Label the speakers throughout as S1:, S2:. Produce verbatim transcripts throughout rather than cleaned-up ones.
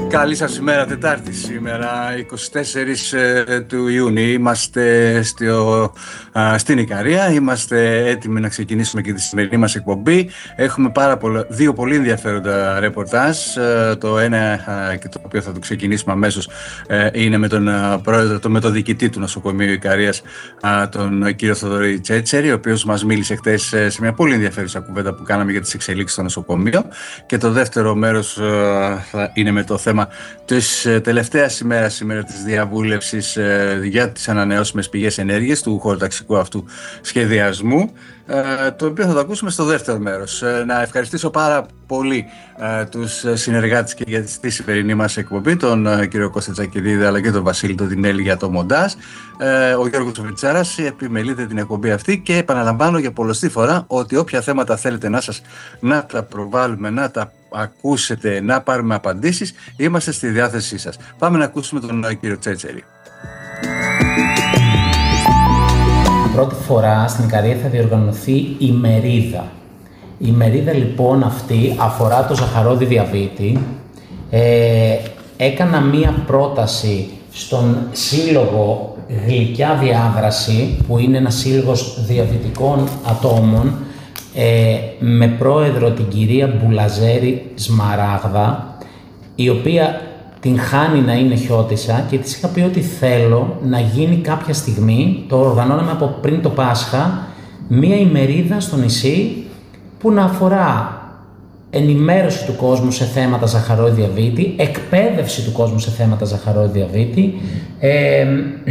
S1: Καλή σας ημέρα, Τετάρτη σήμερα, εικοστή τέταρτη του Ιούνιου. Είμαστε στο, α, στην Ικαρία, είμαστε έτοιμοι να ξεκινήσουμε και τη σημερινή μας εκπομπή. Έχουμε πάρα πολλά, δύο πολύ ενδιαφέροντα ρεπορτάζ. Το ένα, α, και το οποίο θα το ξεκινήσουμε αμέσως, ε, είναι με τον α, πρόεδρο, το, με τον διοικητή του νοσοκομείου Ικαρίας, α, τον κύριο Θοδωρή Τσέτσερη, ο οποίος μας μίλησε χτες σε μια πολύ ενδιαφέρουσα κουβέντα που κάναμε για τις εξελίξεις στο νοσοκομείο. Και το δεύτερο μέρος α, θα είναι με το θέμα της τελευταίας ημέρας σήμερα της διαβούλευσης ε, για τις ανανεώσιμες πηγές ενέργειας του χωροταξικού αυτού σχεδιασμού, ε, το οποίο θα το ακούσουμε στο δεύτερο μέρος. Ε, να ευχαριστήσω πάρα πολύ ε, τους συνεργάτες και για τη σημερινή μας εκπομπή, τον ε, κύριο Κώστα Τσακυρίδη αλλά και τον Βασίλη τον Τινέλη για το μοντάζ. Ε, ο Γιώργος Βιτσάρας επιμελείται την εκπομπή αυτή και επαναλαμβάνω για πολλοστή φορά ότι όποια θέματα θέλετε να σας να τα προβάλλουμε, να τα ακούσετε, να πάρουμε απαντήσεις, είμαστε στη διάθεσή σας. Πάμε να ακούσουμε τον κύριο Τσέτσερη.
S2: Πρώτη φορά στην Ικαρία θα διοργανωθεί η μερίδα. Η μερίδα λοιπόν αυτή αφορά το ζαχαρόδι διαβήτη. Ε, έκανα μία πρόταση στον σύλλογο Γλυκιά Διάδραση, που είναι ένας σύλλογος διαβητικών ατόμων, ε, με πρόεδρο την κυρία Μπουλαζέρη Σμαράγδα, η οποία την χάνει να είναι χιώτισσα, και της είχα πει ότι θέλω να γίνει κάποια στιγμή, το οργανώναμε από πριν το Πάσχα, μία ημερίδα στο νησί που να αφορά ενημέρωση του κόσμου σε θέματα ζαχαρόδι διαβήτη, εκπαίδευση του κόσμου σε θέματα ζαχαρόδι διαβήτη, ε,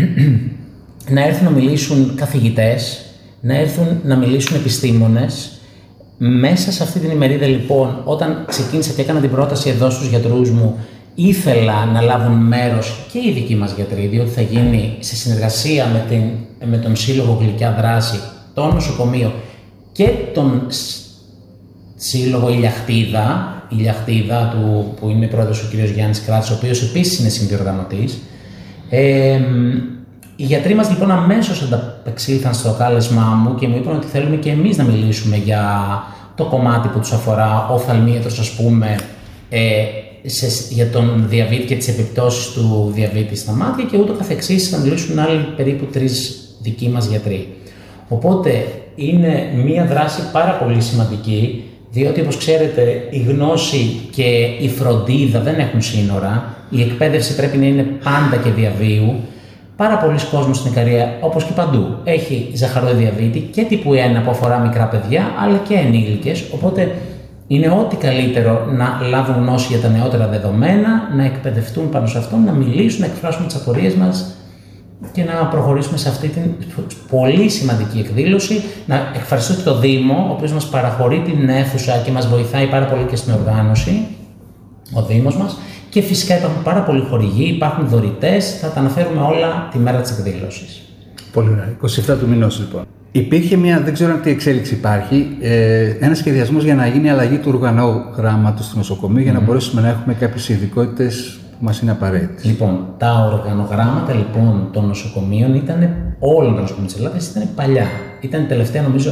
S2: να έρθουν να μιλήσουν καθηγητές, να έρθουν να μιλήσουν επιστήμονες. Μέσα σε αυτή την ημερίδα λοιπόν, όταν ξεκίνησα και έκανα την πρόταση εδώ στους γιατρούς μου, ήθελα να λάβουν μέρος και οι δικοί μας γιατροί, διότι θα γίνει σε συνεργασία με, την, με τον Σύλλογο Γλυκιά Δράση, το νοσοκομείο και τον Σύλλογο Ηλιαχτίδα, Ηλιαχτίδα του, που είναι πρόεδρος ο κ. Γιάννης Κράτης, ο οποίος επίσης είναι συνδιοργανωτής. Ε, οι γιατροί μας λοιπόν αμέσως ανταπεξήλθαν στο κάλεσμά μου και μου είπαν ότι θέλουμε και εμείς να μιλήσουμε για το κομμάτι που τους αφορά, οφθαλμίατρος ας πούμε, ε, σε, για τον διαβήτη και τις επιπτώσεις του διαβήτη στα μάτια και ούτω καθεξής, θα μιλήσουν άλλοι περίπου τρεις δικοί μας γιατροί. Οπότε είναι μία δράση πάρα πολύ σημαντική, διότι όπως ξέρετε η γνώση και η φροντίδα δεν έχουν σύνορα, η εκπαίδευση πρέπει να είναι πάντα και διαβίου. Πάρα πολλοί κόσμος στην Ικαρία, όπως και παντού, έχει ζαχαρόδι διαβήτη και τύπου ένα που αφορά μικρά παιδιά, αλλά και ενήλικες, οπότε είναι ό,τι καλύτερο να λάβουν γνώση για τα νεότερα δεδομένα, να εκπαιδευτούν πάνω σε αυτό, να μιλήσουν, να εκφράσουν τις απορίες μας και να προχωρήσουμε σε αυτή την πολύ σημαντική εκδήλωση. Να ευχαριστώ και το Δήμο, ο οποίος μας παραχωρεί την αίθουσα και μας βοηθάει πάρα πολύ και στην οργάνωση, ο Δήμος μας. Και φυσικά υπάρχουν πάρα πολλοί χορηγοί, υπάρχουν δωρητές, θα τα αναφέρουμε όλα τη μέρα της εκδήλωσης.
S1: Πολύ ωραία. εικοστή εβδόμη του μηνός λοιπόν. Υπήρχε μια, δεν ξέρω αν τι εξέλιξη υπάρχει, ε, ένα σχεδιασμός για να γίνει αλλαγή του οργανογράμματος του νοσοκομείου, mm-hmm. για να μπορέσουμε να έχουμε κάποιες ειδικότητες που μας είναι απαραίτητες.
S2: Λοιπόν, τα οργανογράμματα λοιπόν των νοσοκομείων ήταν, όλα τα νοσοκομεία της Ελλάδας ήταν παλιά. Ήταν τελευταία νομίζω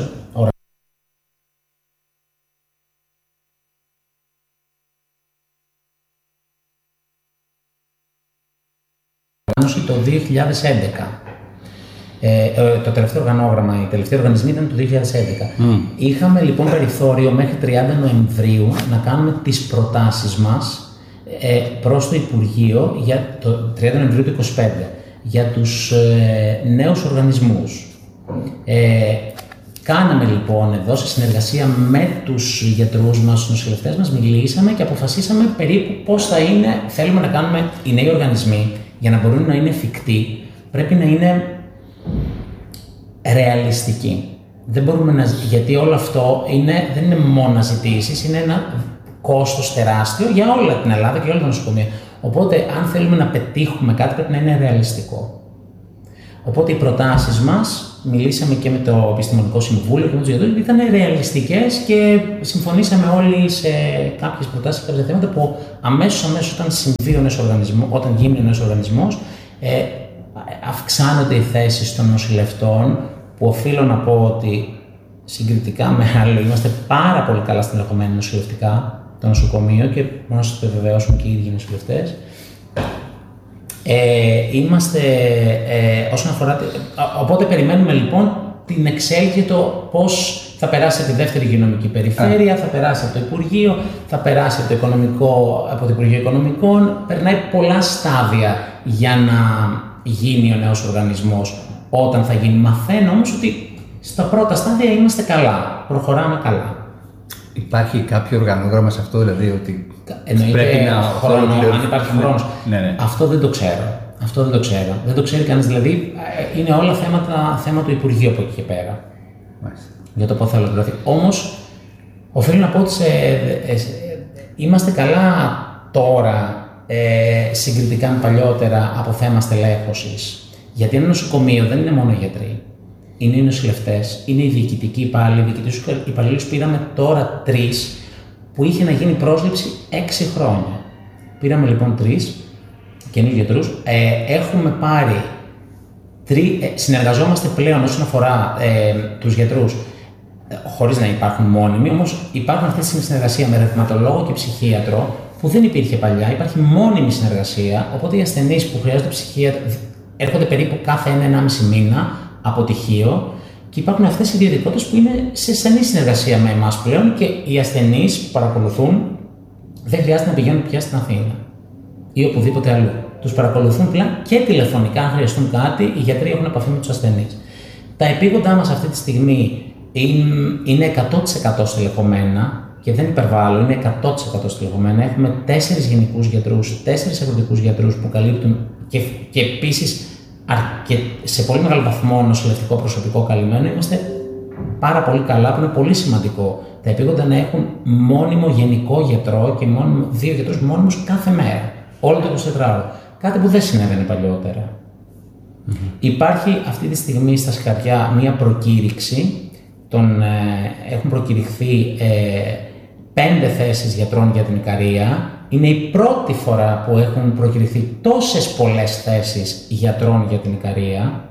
S2: το δύο χιλιάδες έντεκα. Ε, το τελευταίο οργανόγραμμα, οι τελευταίοι οργανισμοί ήταν το δύο χιλιάδες έντεκα. Mm. Είχαμε λοιπόν περιθώριο μέχρι τριάντα Νοεμβρίου να κάνουμε τις προτάσεις μας ε, προς το Υπουργείο για το τριάντα Νοεμβρίου του είκοσι πέντε για τους ε, νέους οργανισμούς. Ε, κάναμε λοιπόν εδώ σε συνεργασία με τους γιατρούς μας, τους νοσηλευτές μας, μιλήσαμε και αποφασίσαμε περίπου πώς θα είναι, θέλουμε να κάνουμε οι νέοι οργανισμοί. Για να μπορούν να είναι εφικτοί, πρέπει να είναι ρεαλιστικοί. Δεν μπορούμε να, γιατί όλο αυτό είναι, δεν είναι μόνο ζητήσεις, είναι ένα κόστος τεράστιο για όλη την Ελλάδα και όλα τα νοσοκομεία. Οπότε, αν θέλουμε να πετύχουμε κάτι, πρέπει να είναι ρεαλιστικό. Οπότε, οι προτάσεις μας, μιλήσαμε και με το Επιστημονικό Συμβούλιο και με τους γιατρούς, ήταν ρεαλιστικές και συμφωνήσαμε όλοι σε κάποιες προτάσεις και κάποια θέματα που αμέσως, αμέσως όταν συμβεί ο νέος οργανισμός, όταν γίνει ο νέος οργανισμός, ε, αυξάνονται οι θέσεις των νοσηλευτών, που οφείλω να πω ότι συγκριτικά με άλλο είμαστε πάρα πολύ καλά στελεχωμένοι νοσηλευτικά. το νοσοκομείο και μόνο να σας το βεβαιώσουν και οι ίδιοι νοσηλευτές. Ε, είμαστε, ε, όσον αφορά, οπότε περιμένουμε λοιπόν την εξέλιξη, το πώς θα περάσει από τη δεύτερη υγειονομική περιφέρεια, θα περάσει από το Υπουργείο, θα περάσει από το, οικονομικό, από το Υπουργείο Οικονομικών. Περνάει πολλά στάδια για να γίνει ο νέος οργανισμός όταν θα γίνει. Μαθαίνω όμως ότι στα πρώτα στάδια είμαστε καλά, προχωράμε καλά.
S3: Υπάρχει κάποιο οργανόγραμμα σε αυτό, δηλαδή ότι
S2: εννοείται
S3: πρέπει να
S2: χρόνο, αν υπάρχει χρόνος.
S3: Ναι, ναι.
S2: Αυτό δεν το ξέρω. Αυτό δεν το ξέρω. Δεν το ξέρει κανείς. Δηλαδή, είναι όλα θέματα, θέμα του Υπουργείου από εκεί και πέρα.
S3: Μάλιστα.
S2: Για το πώς θα ολοκληρωθεί. Όμως, οφείλω να πω ότι σε, ε, ε, είμαστε καλά τώρα ε, συγκριτικά με παλιότερα από θέμα στελέχωσης. Γιατί ένα νοσοκομείο δεν είναι μόνο οι γιατροί. Είναι οι νοσηλευτές, είναι οι διοικητικοί υπάλληλοι. Οι διοικητικούς υπαλλήλους πήραμε τώρα τρεις που είχε να γίνει πρόσληψη έξι χρόνια. Πήραμε λοιπόν τρεις καινούριους γιατρούς. Ε, έχουμε πάρει, τρι, ε, συνεργαζόμαστε πλέον όσον αφορά ε, τους γιατρούς, ε, χωρίς να υπάρχουν μόνιμοι, όμως υπάρχουν αυτή τη συνεργασία με ρευματολόγο και ψυχίατρο που δεν υπήρχε παλιά, υπάρχει μόνιμη συνεργασία, οπότε οι ασθενείς που χρειάζονται ψυχίατρο έρχονται περίπου κάθε ένα-ενάμιση μήνα από τυχείο και υπάρχουν αυτές οι ιδιωτικότητες που είναι σε στενή συνεργασία με εμάς πλέον και οι ασθενείς που παρακολουθούν δεν χρειάζεται να πηγαίνουν πια στην Αθήνα ή οπουδήποτε αλλού. Τους παρακολουθούν πλέον και τηλεφωνικά, αν χρειαστούν κάτι, οι γιατροί έχουν επαφή με τους ασθενείς. Τα επίγοντά μας αυτή τη στιγμή είναι εκατό τοις εκατό στελεχωμένα και δεν υπερβάλλω, είναι εκατό τοις εκατό στελεχωμένα. Έχουμε τέσσερις γενικούς γιατρούς, τέσσερις αγροτικούς γιατρούς που καλύπτουν και, και επίσης και σε πολύ μεγάλο βαθμό νοσηλευτικό προσωπικό καλυμμένο. Είμαστε πάρα πολύ καλά, που είναι πολύ σημαντικό τα επίγοντα να έχουν μόνιμο γενικό γιατρό και μόνιμο, δύο γιατρούς μόνιμους κάθε μέρα, όλο το εικοσιτετράωρο. Κάτι που δεν συνέβαινε παλιότερα. Mm-hmm. Υπάρχει αυτή τη στιγμή στα Σκαριά μία προκήρυξη. Τον, ε, έχουν προκηρυχθεί ε, πέντε θέσεις γιατρών για την Ικαρία. Είναι η πρώτη φορά που έχουν προκηρυχθεί τόσες πολλές θέσεις γιατρών για την Ικαρία.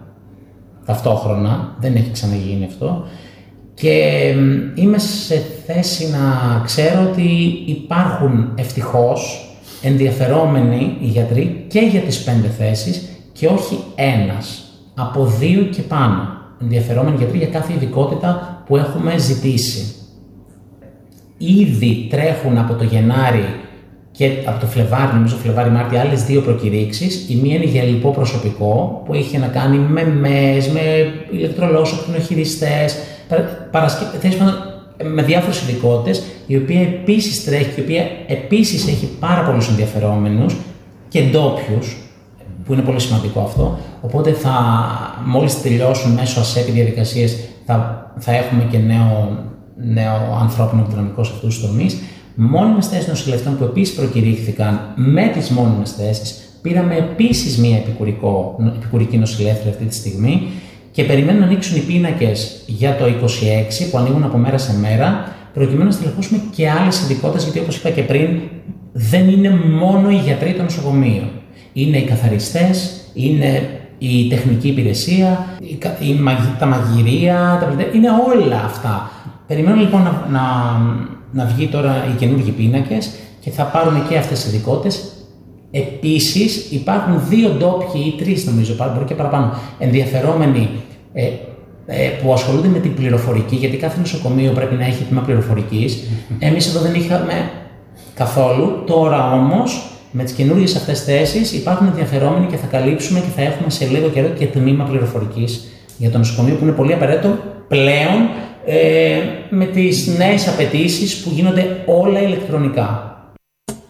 S2: Ταυτόχρονα, δεν έχει ξαναγίνει αυτό. Και ε, είμαι σε θέση να ξέρω ότι υπάρχουν ευτυχώς ενδιαφερόμενοι οι γιατροί και για τις πέντε θέσεις και όχι ένας, από δύο και πάνω ενδιαφερόμενοι γιατροί για κάθε ειδικότητα που έχουμε ζητήσει. Ήδη τρέχουν από το Γενάρη και από το Φλεβάρι, νομίζω Φλεβάρι-Μάρτι, άλλες δύο προκηρύξεις. Η μία είναι για λοιπό προσωπικό που έχει να κάνει με ΜΕΣ, με ηλεκτρολόγους, ακτινοχειριστές, παρασκευές, με διάφορες ειδικότητες, η οποία επίσης τρέχει και η οποία επίσης έχει πάρα πολλούς ενδιαφερόμενους και ντόπιους, που είναι πολύ σημαντικό αυτό. Οπότε θα, μόλις τελειώσουν μέσω ΑΣΕΠ οι διαδικασίες, θα, θα έχουμε και νέο, νέο ανθρώπινο δυναμικό σε αυτούς τους τομείς. Μόνιμες θέσεις νοσηλευτών που επίσης προκηρύχθηκαν με τις μόνιμες θέσεις. Πήραμε επίσης μία επικουρική νοσηλεύτρια αυτή τη στιγμή. Και περιμένουν να ανοίξουν οι πίνακες για το είκοσι έξι που ανοίγουν από μέρα σε μέρα, προκειμένου να στελεχώσουμε και άλλες ειδικότητες, γιατί όπως είπα και πριν, δεν είναι μόνο οι γιατροί των νοσοκομείων. Είναι οι καθαριστές, είναι η τεχνική υπηρεσία, η, η, τα μαγειρία, τα πλητέ, είναι όλα αυτά. Περιμένουν λοιπόν να, να, να βγει τώρα οι καινούργιοι πίνακες και θα πάρουμε και αυτές τις ειδικότητες. Επίσης υπάρχουν δύο ντόπιοι ή τρεις νομίζω, μπορεί και παραπάνω, ενδιαφερόμενοι ε, ε, που ασχολούνται με την πληροφορική, γιατί κάθε νοσοκομείο πρέπει να έχει τμήμα πληροφορικής. Εμείς εδώ δεν είχαμε καθόλου. Τώρα όμως με τις καινούργιες αυτές θέσεις υπάρχουν ενδιαφερόμενοι και θα καλύψουμε και θα έχουμε σε λίγο καιρό και τμήμα πληροφορικής για το νοσοκομείο, που είναι πολύ απαραίτητο πλέον ε, με τις νέες απαιτήσεις που γίνονται όλα ηλεκτρονικά.